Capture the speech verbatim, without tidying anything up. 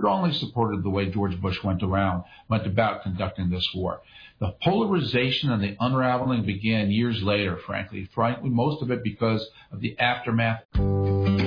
strongly supported the way George Bush went around, went about conducting this war. The polarization and the unraveling began years later, frankly, frankly, most of it because of the aftermath.